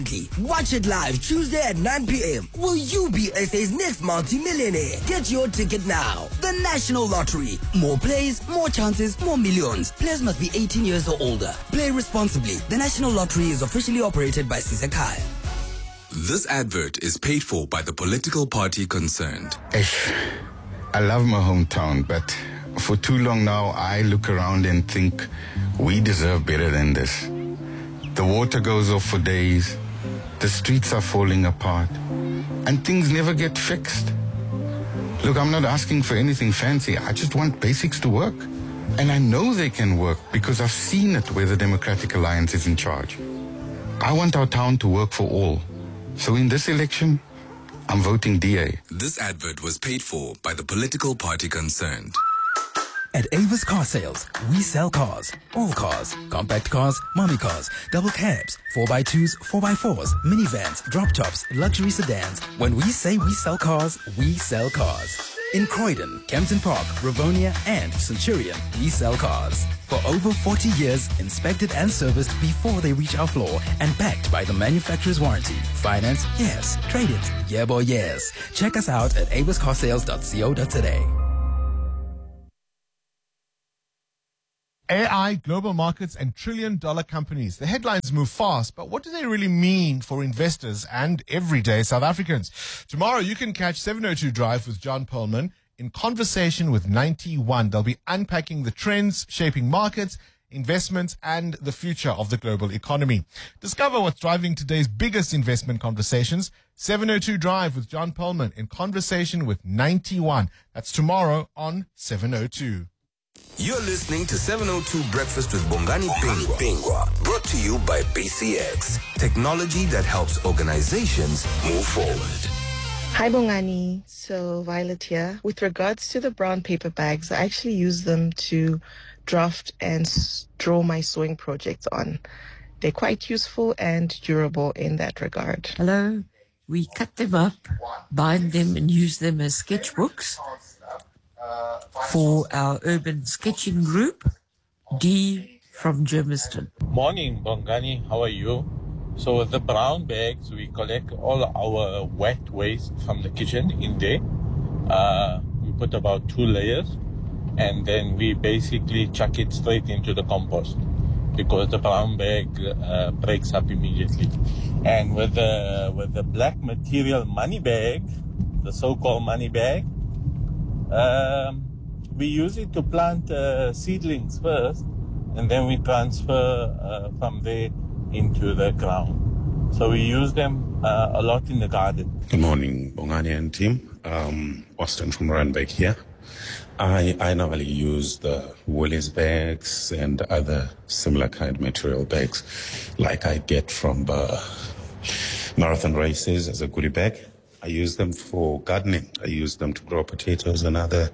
Watch it live Tuesday at 9 p.m. Will you be SA's next multi-millionaire? Get your ticket now. The National Lottery. More plays, more chances, more millions. Players must be 18 years or older. Play responsibly. The National Lottery is officially operated by Sisekhaya. This advert is paid for by the political party concerned. I love my hometown, but for too long now, I look around and think we deserve better than this. The water goes off for days, the streets are falling apart, and things never get fixed. Look, I'm not asking for anything fancy. I just want basics to work. And I know they can work because I've seen it where the Democratic Alliance is in charge. I want our town to work for all. So in this election, I'm voting DA. This advert was paid for by the political party concerned. At Avis Car Sales, we sell cars. All cars. Compact cars, mommy cars, double cabs, 4x2s, 4x4s, minivans, drop tops, luxury sedans. When we say we sell cars, we sell cars. In Croydon, Kempton Park, Rivonia, and Centurion, we sell cars. For over 40 years, inspected and serviced before they reach our floor and backed by the manufacturer's warranty. Finance? Yes. Trade-ins? Yeah, boy, yes. Check us out at aviscarsales.co.za. AI, global markets, and trillion-dollar companies. The headlines move fast, but what do they really mean for investors and everyday South Africans? Tomorrow, you can catch 702 Drive with John Perlman in conversation with 91. They'll be unpacking the trends shaping markets, investments, and the future of the global economy. Discover what's driving today's biggest investment conversations. 702 Drive with John Perlman in conversation with 91. That's tomorrow on 702. You're listening to 702 Breakfast with Bongani Pingwa, brought to you by BCX, technology that helps organizations move forward. Hi Bongani, so Violet here. With regards to the brown paper bags, I actually use them to draft and draw my sewing projects on. They're quite useful and durable in that regard. Hello, we cut them up, bind them and use them as sketchbooks for our urban sketching group, D from Germiston. Morning, Bongani. How are you? So with the brown bags, we collect all our wet waste from the kitchen in there. We put about 2 layers, and then we basically chuck it straight into the compost because the brown bag breaks up immediately. And with the black material money bag, the so-called money bag, we use it to plant seedlings first, and then we transfer from there into the ground. So we use them a lot in the garden. Good morning, Bongani and team. Austin from Randburg here. I normally use the Woolies bags and other similar kind of material bags like I get from marathon races as a goodie bag. I use them for gardening. I use them to grow potatoes and other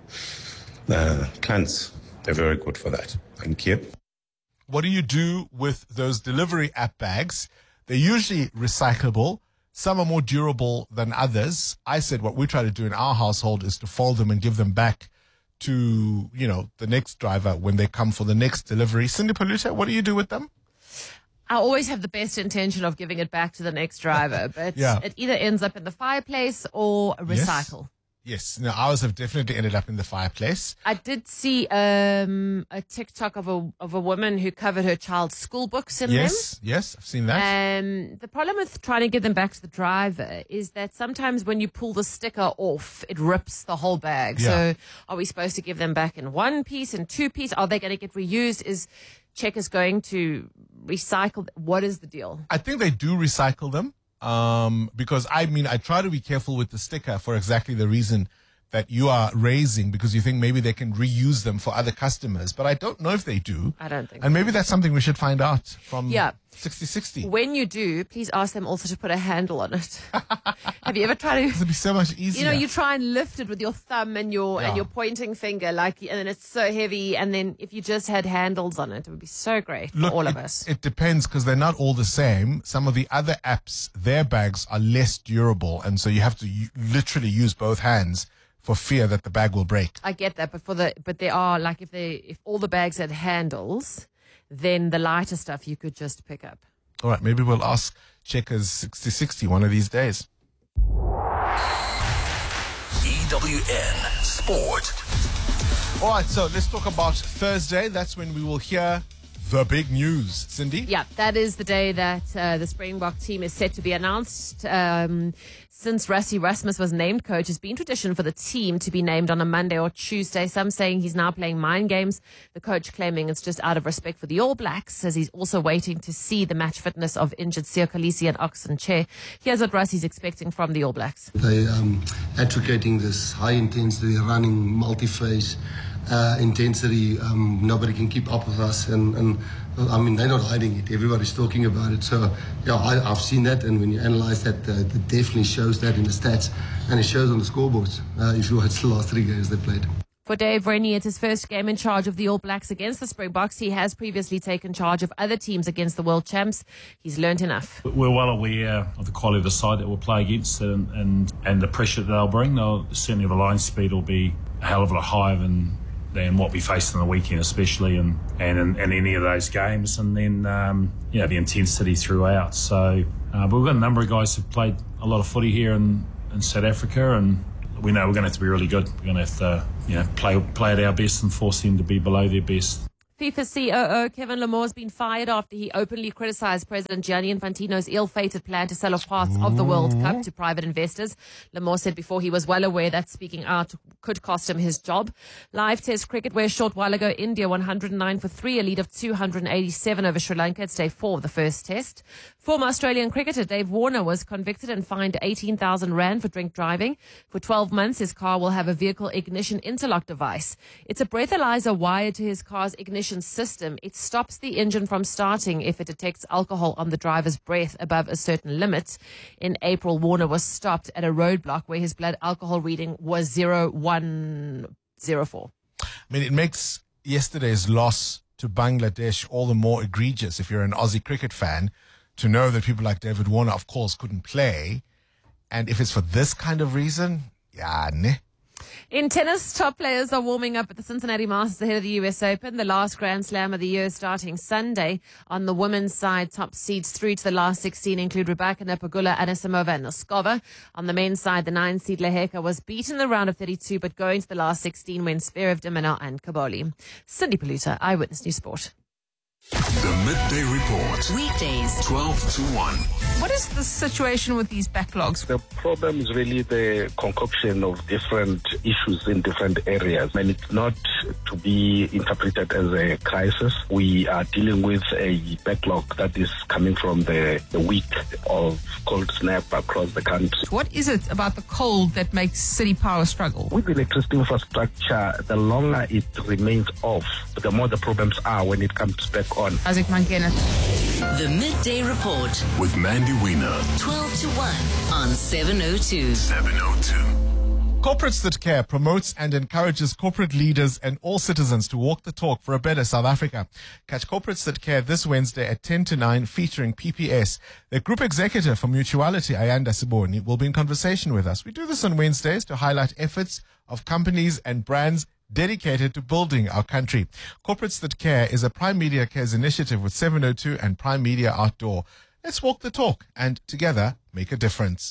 plants. They're very good for that. Thank you. What do you do with those delivery app bags? They're usually recyclable. Some are more durable than others. I said what we try to do in our household is to fold them and give them back to, the next driver when they come for the next delivery. Cindy Paluta, what do you do with them? I always have the best intention of giving it back to the next driver, but Yeah. It either ends up in the fireplace or recycle. Yes. No, ours have definitely ended up in the fireplace. I did see a TikTok of a woman who covered her child's school books in them. Yes, I've seen that. The problem with trying to get them back to the driver is that sometimes when you pull the sticker off, it rips the whole bag. Yeah. So are we supposed to give them back in 1 piece, in 2 piece? Are they going to get reused? Is Checkers going to recycle? What is the deal? I think they do recycle them. Because I try to be careful with the sticker for exactly the reason that you are raising, because you think maybe they can reuse them for other customers. But I don't know if they do. I don't think And so. maybe that's something we should find out from Yeah. 6060. When you do, please ask them also to put a handle on it. Have you ever tried to? It'd be so much easier. You try and lift it with your thumb and your pointing finger, and then it's so heavy. And then if you just had handles on it, it would be so great for all of us. It depends, because they're not all the same. Some of the other apps, their bags are less durable, and so you have to literally use both hands for fear that the bag will break. I get that, but they are like if all the bags had handles, then the lighter stuff you could just pick up. All right, maybe we'll ask Checkers 6060 one of these days. EWN Sport. All right, so let's talk about Thursday. That's when we will hear the big news. Cindy? Yeah, that is the day that the Springbok team is set to be announced. Since Rassie Erasmus was named coach, it's been tradition for the team to be named on a Monday or Tuesday. Some saying he's now playing mind games. The coach claiming it's just out of respect for the All Blacks, as he's also waiting to see the match fitness of injured Siya Kolisi and Oxen Che. Here's what Rassie's expecting from the All Blacks. They advocating this high intensity running, multi-phase intensity. Nobody can keep up with us, and I mean, they're not hiding it. Everybody's talking about it. So yeah, I've seen that, and when you analyze that, it definitely shows that in the stats, and it shows on the scoreboards if you watch the last 3 games they played. For Dave Rennie, it's his first game in charge of the All Blacks against the Springboks. He has previously taken charge of other teams against the world champs. He's learnt enough. We're well aware of the quality of the side that we'll play against and the pressure that they'll bring. Certainly the line speed will be a hell of a lot higher than what we faced on the weekend, especially, and in any of those games, and then the intensity throughout. So, but we've got a number of guys who've played a lot of footy here in South Africa, and we know we're going to have to be really good. We're going to have to play at our best and force them to be below their best. FIFA COO Kevin Lamore has been fired after he openly criticised President Gianni Infantino's ill-fated plan to sell off parts of the World Cup to private investors. Lamore said before he was well aware that speaking out could cost him his job. Live Test cricket, where a short while ago India 109 for 3, a lead of 287 over Sri Lanka. It's day 4 of the first test. Former Australian cricketer Dave Warner was convicted and fined 18,000 rand for drink driving. For 12 months, his car will have a vehicle ignition interlock device. It's a breathalyzer wired to his car's ignition system. It stops the engine from starting if it detects alcohol on the driver's breath above a certain limit. In April, Warner was stopped at a roadblock where his blood alcohol reading was 0.104. I mean, it makes yesterday's loss to Bangladesh all the more egregious if you're an Aussie cricket fan, to know that people like David Warner, of course, couldn't play. And if it's for this kind of reason, yeah, ne. In tennis, top players are warming up at the Cincinnati Masters ahead of the US Open, the last Grand Slam of the year starting Sunday. On the women's side, top seeds through to the last 16 include Rebecca Napagula, Anisimova and Noskova. On the men's side, the 9-seed Leheka was beaten in the round of 32, but going to the last 16 when Zverev, Dimina and Kaboli. Cindy Paluta, Eyewitness News Sport. The Midday Report. Weekdays, 12 to 1. What is the situation with these backlogs? The problem is really the concoction of different issues in different areas, and it's not to be interpreted as a crisis. We are dealing with a backlog that is coming from the week of cold snap across the country. What is it about the cold that makes City Power struggle? With electricity infrastructure, the longer it remains off, the more the problems are when it comes back on. Isaac Mangena. The Midday Report with Mandy Wiener. 12 to 1 on 702. 702. Corporates That Care promotes and encourages corporate leaders and all citizens to walk the talk for a better South Africa. Catch Corporates That Care this Wednesday at 10 to 9 featuring PPS. The group executive for Mutuality, Ayanda Siboni, will be in conversation with us. We do this on Wednesdays to highlight efforts of companies and brands dedicated to building our country. Corporates That Care is a Prime Media Cares initiative with 702 and Prime Media Outdoor. Let's walk the talk and together make a difference.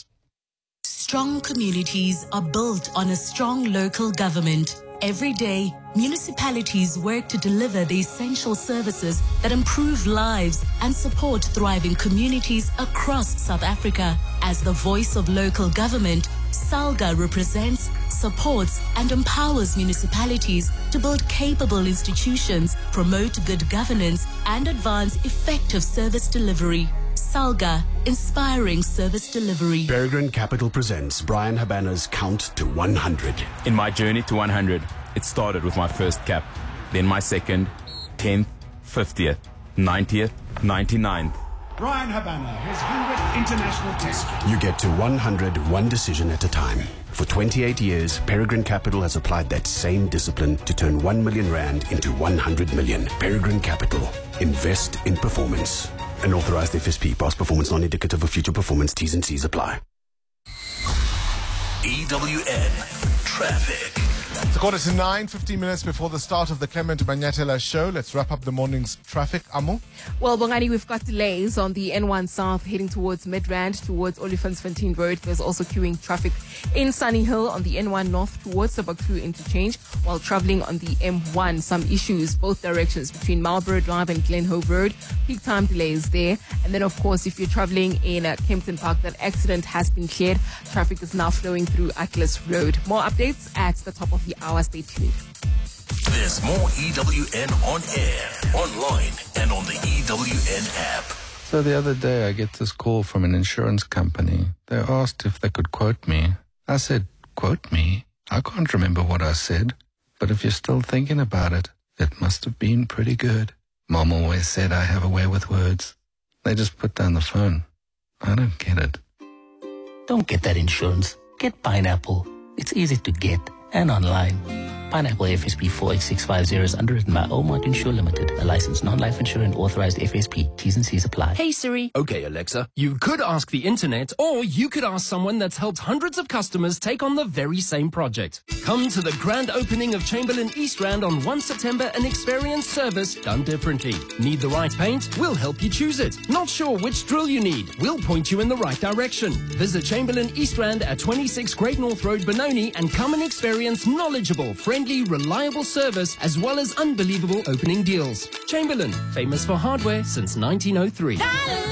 Strong communities are built on a strong local government. Every day, municipalities work to deliver the essential services that improve lives and support thriving communities across South Africa. As the voice of local government, SALGA represents, supports and empowers municipalities to build capable institutions, promote good governance and advance effective service delivery. SALGA, inspiring service delivery. Peregrine Capital presents Brian Habana's Count to 100. In my journey to 100, it started with my first cap, then my second, 10th, 50th, 90th, 99th. Brian Habana, his 100th international test. You get to 100 one decision at a time. For 28 years, Peregrine Capital has applied that same discipline to turn 1 million rand into 100 million. Peregrine Capital. Invest in performance. An authorized FSP. Past performance non-indicative of future performance. T's and C's apply. EWN Traffic. It's 8:45, 15 minutes before the start of the Clement Manyatela show. Let's wrap up the morning's traffic. Amu? Well, Bongani, we've got delays on the N1 South heading towards Midrand, towards Olifantsfontein Road. There's also queuing traffic in Sunny Hill on the N1 North towards Sabakru Interchange. While traveling on the M1, some issues both directions between Marlborough Drive and Glenhove Road. Peak time delays there. And then, of course, if you're traveling in Kempton Park, that accident has been cleared. Traffic is now flowing through Atlas Road. More updates at the top of the hour. Stay tuned. There's more EWN on air, online, and on the EWN app. So the other day I get this call from an insurance company. They asked if they could quote me. I said, quote me? I can't remember what I said. But if you're still thinking about it, it must have been pretty good. Mom always said I have a way with words. They just put down the phone. I don't get it. Don't get that insurance. Get Pineapple. It's easy to get and online. Pineapple FSP 48650 is underwritten by Omart Insure Limited, a licensed non-life insurer and authorized FSP. T's and C's apply. Hey Siri. Okay, Alexa. You could ask the internet, or you could ask someone that's helped hundreds of customers take on the very same project. Come to the grand opening of Chamberlain East Rand on 1 September and experience service done differently. Need the right paint? We'll help you choose it. Not sure which drill you need? We'll point you in the right direction. Visit Chamberlain East Rand at 26 Great North Road, Benoni, and come and experience knowledgeable, friendly, reliable service as well as unbelievable opening deals. Chamberlain, famous for hardware since 1903.